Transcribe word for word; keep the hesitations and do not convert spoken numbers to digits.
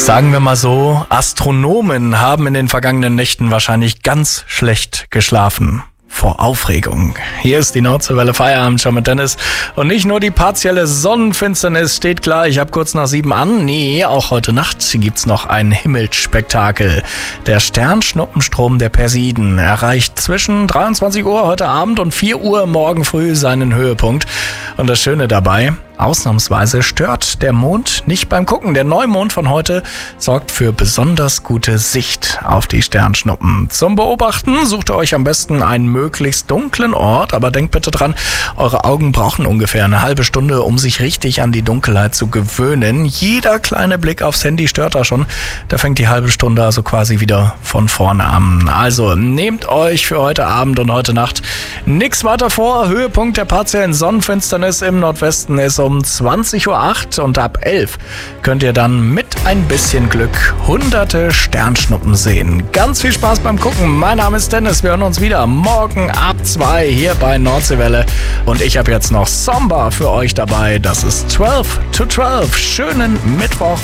Sagen wir mal so, Astronomen haben in den vergangenen Nächten wahrscheinlich ganz schlecht geschlafen. Vor Aufregung. Hier ist die Nordseewelle Feierabend schon mit Dennis. Und nicht nur die partielle Sonnenfinsternis steht klar, ich habe kurz nach sieben an. Nee, auch heute Nacht gibt's noch ein Himmelsspektakel. Der Sternschnuppenstrom der Persiden erreicht zwischen dreiundzwanzig Uhr heute Abend und vier Uhr morgen früh seinen Höhepunkt. Und das Schöne dabei, ausnahmsweise stört der Mond nicht beim Gucken. Der Neumond von heute sorgt für besonders gute Sicht auf die Sternschnuppen. Zum Beobachten sucht ihr euch am besten einen möglichst dunklen Ort, aber denkt bitte dran, eure Augen brauchen ungefähr eine halbe Stunde, um sich richtig an die Dunkelheit zu gewöhnen. Jeder kleine Blick aufs Handy stört da schon. Da fängt die halbe Stunde also quasi wieder von vorne an. Also nehmt euch für heute Abend und heute Nacht nichts weiter vor. Höhepunkt der partiellen Sonnenfinsternis im Nordwesten ist um um zwanzig Uhr acht und ab elf könnt ihr dann mit ein bisschen Glück hunderte Sternschnuppen sehen. Ganz viel Spaß beim Gucken. Mein Name ist Dennis. Wir hören uns wieder morgen ab zwei hier bei Nordseewelle. Und ich habe jetzt noch Samba für euch dabei. Das ist zwölf to zwölf. Schönen Mittwoch.